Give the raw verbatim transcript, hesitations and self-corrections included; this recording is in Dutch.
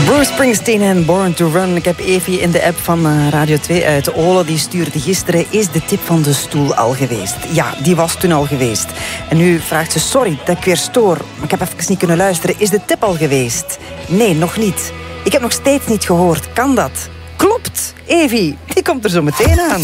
Bruce Springsteen en Born to Run. Ik heb Evie in de app van uh, Radio twee uit Ole. Die stuurde gisteren, is de tip van de stoel al geweest? Ja, die was toen al geweest. En nu vraagt ze, sorry dat ik weer stoor, maar ik heb even niet kunnen luisteren. Is de tip al geweest? Nee, nog niet. Ik heb nog steeds niet gehoord. Kan dat? Klopt. Evie, die komt er zo meteen aan.